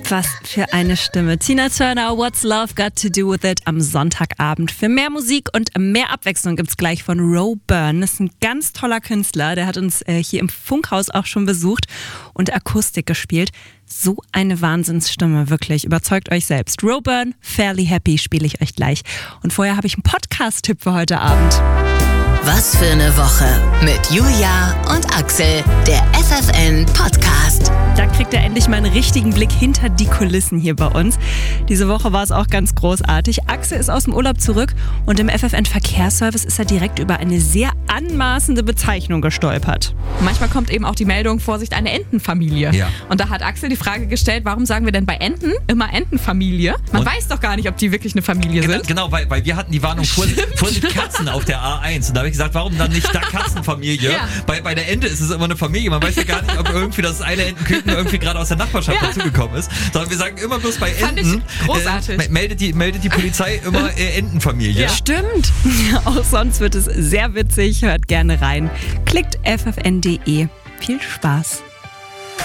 Was für eine Stimme. Tina Turner, What's Love Got to Do With It am Sonntagabend. Für mehr Musik und mehr Abwechslung gibt's gleich von Ro Byrne. Das ist ein ganz toller Künstler, der hat uns hier im Funkhaus auch schon besucht und Akustik gespielt. So eine Wahnsinnsstimme, wirklich. Überzeugt euch selbst. Ro Byrne, Fairly Happy spiele ich euch gleich. Und vorher habe ich einen Podcast-Tipp für heute Abend. Was für eine Woche mit Julia und Axel, der FFN-Podcast. Da kriegt ihr endlich mal einen richtigen Blick hinter die Kulissen hier bei uns. Diese Woche war es auch ganz großartig. Axel ist aus dem Urlaub zurück und im FFN-Verkehrsservice ist er direkt über eine sehr anmaßende Bezeichnung gestolpert. Manchmal kommt eben auch die Meldung, Vorsicht, eine Entenfamilie. Ja. Und da hat Axel die Frage gestellt, warum sagen wir denn bei Enten immer Entenfamilie? Man weiß doch gar nicht, ob die wirklich eine Familie sind. Genau, weil wir hatten die Warnung Vorsicht Katzen auf der A1. Und da habe ich gesagt, warum dann nicht da Katzenfamilie? Ja. Bei der Ente ist es immer eine Familie. Man weiß ja gar nicht, ob irgendwie das eine Entenküken irgendwie gerade aus der Nachbarschaft dazugekommen ist. Sondern wir sagen immer bloß bei Fand Enten, ich großartig. meldet die Polizei immer Entenfamilie. Ja. Stimmt. Auch sonst wird es sehr witzig. Hört gerne rein. Klickt ffn.de. Viel Spaß.